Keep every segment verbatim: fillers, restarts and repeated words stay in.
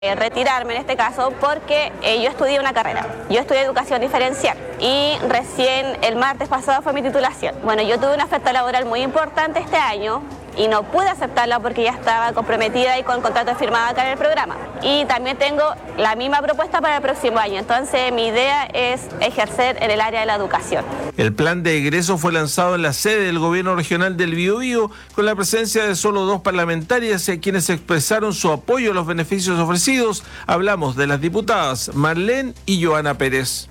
retirarme en este caso porque eh, yo estudié una carrera, yo estudié educación diferencial y recién el martes pasado fue mi titulación. Bueno, yo tuve una oferta laboral muy importante este año y no pude aceptarla porque ya estaba comprometida y con contrato firmado acá en el programa. Y también tengo la misma propuesta para el próximo año, entonces mi idea es ejercer en el área de la educación. El plan de egreso fue lanzado en la sede del gobierno regional del Biobío con la presencia de solo dos parlamentarias quienes expresaron su apoyo a los beneficios ofrecidos. Hablamos de las diputadas Marlene y Joana Pérez.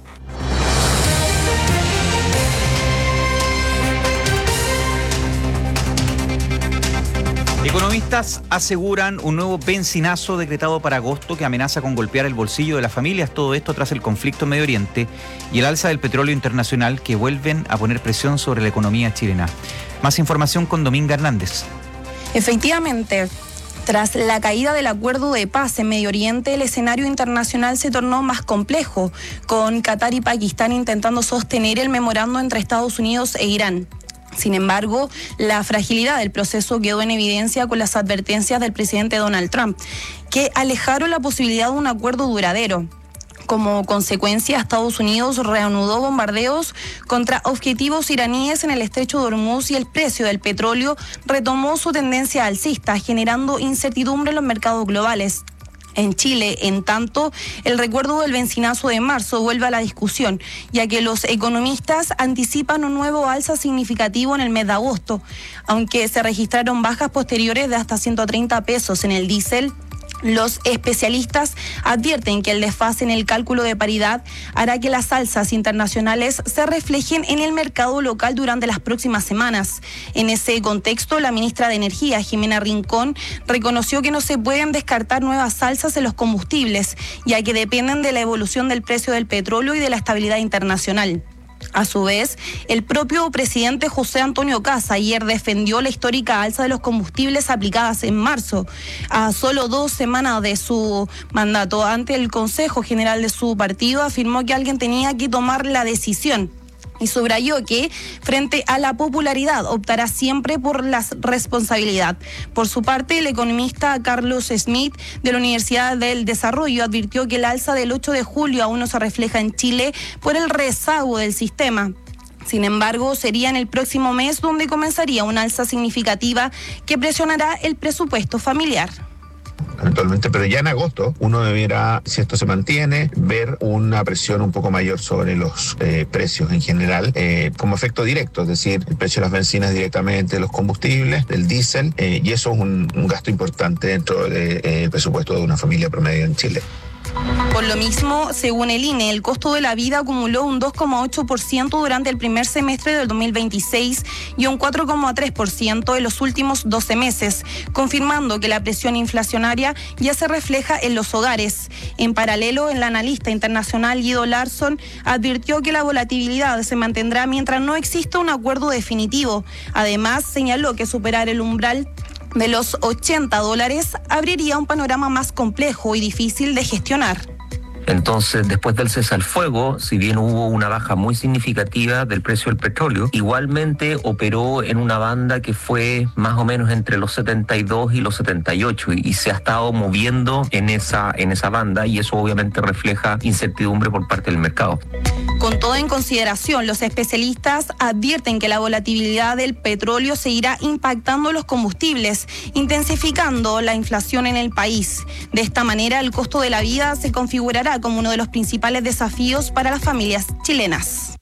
Economistas aseguran un nuevo benzinazo decretado para agosto que amenaza con golpear el bolsillo de las familias. Todo esto tras el conflicto en Medio Oriente y el alza del petróleo internacional que vuelven a poner presión sobre la economía chilena. Más información con Dominga Hernández. Efectivamente, tras la caída del acuerdo de paz en Medio Oriente, el escenario internacional se tornó más complejo, con Qatar y Pakistán intentando sostener el memorando entre Estados Unidos e Irán. Sin embargo, la fragilidad del proceso quedó en evidencia con las advertencias del presidente Donald Trump, que alejaron la posibilidad de un acuerdo duradero. Como consecuencia, Estados Unidos reanudó bombardeos contra objetivos iraníes en el estrecho de Hormuz y el precio del petróleo retomó su tendencia alcista, generando incertidumbre en los mercados globales. En Chile, en tanto, el recuerdo del benzinazo de marzo vuelve a la discusión, ya que los economistas anticipan un nuevo alza significativo en el mes de agosto. Aunque se registraron bajas posteriores de hasta ciento treinta pesos en el diésel, los especialistas advierten que el desfase en el cálculo de paridad hará que las alzas internacionales se reflejen en el mercado local durante las próximas semanas. En ese contexto, la ministra de Energía, Jimena Rincón, reconoció que no se pueden descartar nuevas alzas en los combustibles, ya que dependen de la evolución del precio del petróleo y de la estabilidad internacional. A su vez, el propio presidente José Antonio Kast ayer defendió la histórica alza de los combustibles aplicadas en marzo, a solo dos semanas de su mandato. Ante el Consejo General de su partido, afirmó que alguien tenía que tomar la decisión y subrayó que, frente a la popularidad, optará siempre por la responsabilidad. Por su parte, el economista Carlos Smith, de la Universidad del Desarrollo, advirtió que el alza del ocho de julio aún no se refleja en Chile por el rezago del sistema. Sin embargo, sería en el próximo mes donde comenzaría una alza significativa que presionará el presupuesto familiar. Actualmente, pero ya en agosto uno deberá, si esto se mantiene, ver una presión un poco mayor sobre los eh, precios en general, eh, como efecto directo, es decir, el precio de las bencinas directamente, de los combustibles, del diésel, eh, y eso es un, un gasto importante dentro del de, eh, presupuesto de una familia promedio en Chile. Por lo mismo, según el I N E, el costo de la vida acumuló un dos coma ocho por ciento durante el primer semestre del dos mil veintiséis y un cuatro coma tres por ciento en los últimos doce meses, confirmando que la presión inflacionaria ya se refleja en los hogares. En paralelo, el analista internacional Guido Larsson advirtió que la volatilidad se mantendrá mientras no exista un acuerdo definitivo. Además, señaló que superar el umbral de los ochenta dólares abriría un panorama más complejo y difícil de gestionar. Entonces, después del cese al fuego, si bien hubo una baja muy significativa del precio del petróleo, igualmente operó en una banda que fue más o menos entre los setenta y dos y los setenta y ocho y, y se ha estado moviendo en esa, en esa banda, y eso obviamente refleja incertidumbre por parte del mercado. Con todo en consideración, los especialistas advierten que la volatilidad del petróleo seguirá impactando los combustibles, intensificando la inflación en el país. De esta manera, el costo de la vida se configurará como uno de los principales desafíos para las familias chilenas.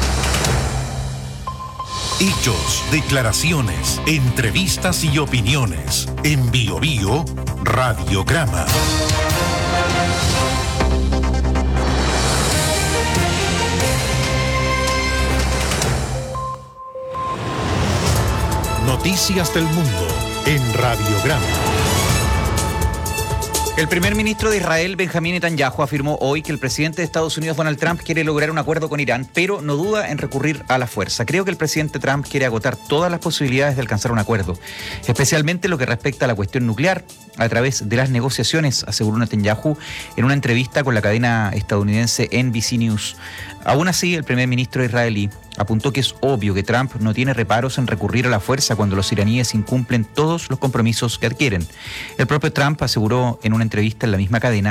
Hechos, declaraciones, entrevistas y opiniones. En Biobío, Radiograma. Noticias del mundo en Radiograma. El primer ministro de Israel, Benjamín Netanyahu, afirmó hoy que el presidente de Estados Unidos, Donald Trump, quiere lograr un acuerdo con Irán, pero no duda en recurrir a la fuerza. Creo que el presidente Trump quiere agotar todas las posibilidades de alcanzar un acuerdo, especialmente lo que respecta a la cuestión nuclear, a través de las negociaciones, aseguró Netanyahu en una entrevista con la cadena estadounidense N B C News. Aún así, el primer ministro israelí apuntó que es obvio que Trump no tiene reparos en recurrir a la fuerza cuando los iraníes incumplen todos los compromisos que adquieren. El propio Trump aseguró en una una entrevista en la misma cadena